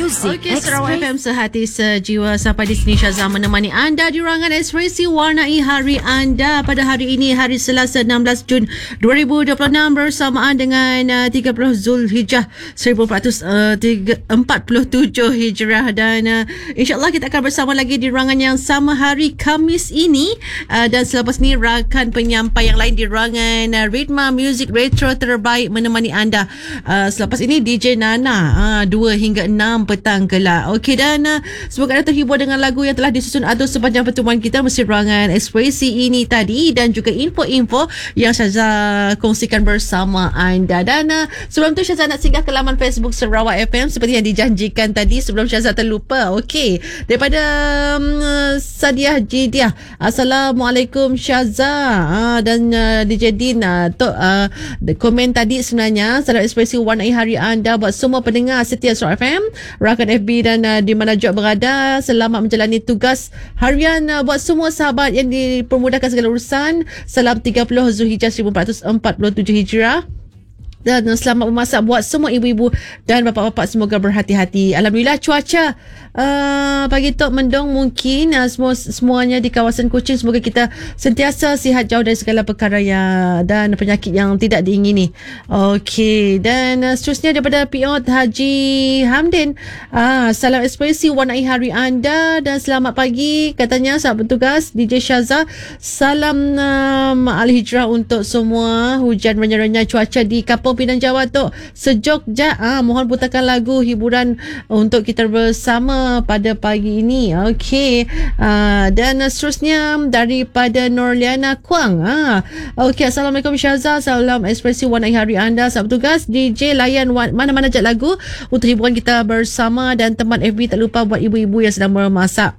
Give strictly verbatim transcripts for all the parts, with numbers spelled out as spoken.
Music Okey, Sarawak F M sehati sejiwa. Sampai di sini Syazah menemani anda di ruangan ekspresi warnai hari anda pada hari ini, hari Selasa enam belas Jun dua ribu dua puluh enam, bersamaan dengan uh, tiga puluh Zulhijjah seribu empat ratus empat puluh tujuh Hijrah. Dan uh, insyaAllah kita akan bersama lagi di ruangan yang sama hari Khamis ini, uh, dan selepas ni rakan penyampai yang lain di ruangan uh, Ritma Music Retro terbaik menemani anda. Uh, selepas ini D J Nana, uh, dua hingga enam petang kelak. Okey, dan uh, semoga anda terhibur dengan lagu yang telah disusun atau sepanjang pertemuan kita mesti ruangan ekspresi ini tadi, dan juga info-info yang Syazah kongsikan bersama anda. Dan uh, sebelum tu Syazah nak singgah ke laman Facebook Sarawak F M seperti yang dijanjikan tadi sebelum Syazah terlupa. Okey, daripada um, Sadiah Jidiah, Assalamualaikum Syazah, uh, dan uh, D J Din, uh, to, uh, komen tadi sebenarnya salam ekspresi warnai hari anda buat semua pendengar setia Sarawak F M, rakan F B dan uh, di mana juga berada. Selamat menjalani tugas harian uh, buat semua sahabat yang dipermudahkan segala urusan. Salam tiga puluh Zulhijjah seribu empat ratus empat puluh tujuh Hijrah. Dan selamat memasak buat semua ibu-ibu dan bapa-bapa, semoga berhati-hati. Alhamdulillah cuaca uh, pagi tu mendung mungkin uh, semua semuanya di kawasan Kuching. Semoga kita sentiasa sihat jauh dari segala perkara yang, dan penyakit yang tidak diingini. Okey, dan uh, seterusnya daripada Piot Haji Hamdin, uh, salam ekspresi warnai hari anda dan selamat pagi katanya sahabat bertugas D J Syazah. Salam uh, Al-Hijrah untuk semua. Hujan renyah-renyah cuaca di Kampung Pinang Jawa tu sejuk je. Ah, mohon putarkan lagu hiburan untuk kita bersama pada pagi ini. Okey. Ah, dan seterusnya daripada Norliana Kuang. Ah, okey, Assalamualaikum Syazah. Salam ekspresi warnai hari anda. Sahabat tugas D J layan mana-mana jat lagu untuk hiburan kita bersama, dan teman F B tak lupa buat ibu-ibu yang sedang memasak.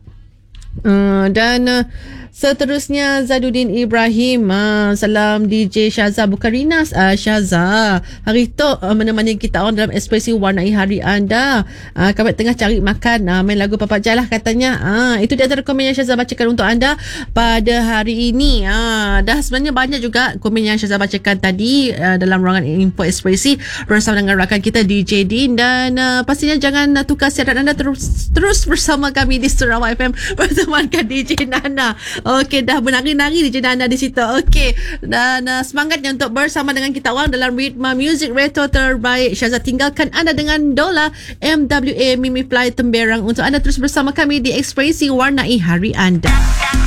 Uh, dan uh, seterusnya Zaduddin Ibrahim, uh, salam D J Syazah bukan Rinas, uh, Syazah hari tu uh, menemani kita orang dalam ekspresi warnai hari anda. uh, kami tengah cari makan, uh, main lagu Papak Jalah katanya. uh, itu di antara komen yang Syazah bacakan untuk anda pada hari ini. uh, dah sebenarnya banyak juga komen yang Syazah bacakan tadi uh, dalam ruangan info ekspresi bersama dengan rakan kita D J Din. Dan uh, pastinya jangan uh, tukar siaran anda, terus terus bersama kami di Sarawak F M bertemankan D J Nana. Okey, dah menari-nari D J Nana di situ. Okey, dan uh, semangatnya untuk bersama dengan kita orang dalam Ritma Music Retro terbaik. Syazah tinggalkan anda dengan Dola M W A Mimi Fly Temberang untuk anda terus bersama kami di ekspresi warnai hari anda.